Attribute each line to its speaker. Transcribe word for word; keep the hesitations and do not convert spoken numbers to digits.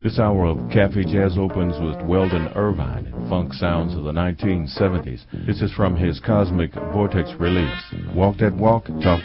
Speaker 1: This hour of Cafe Jazz opens with Weldon Irvine and funk sounds of the nineteen seventies. This is from his Cosmic Vortex release. Walk That Walk, Talk